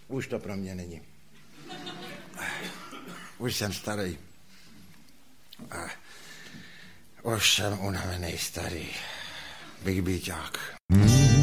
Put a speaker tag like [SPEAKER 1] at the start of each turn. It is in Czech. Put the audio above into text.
[SPEAKER 1] Už to pro mě není. Už jsem starý. Už jsem unavený starý. Big Beaťák.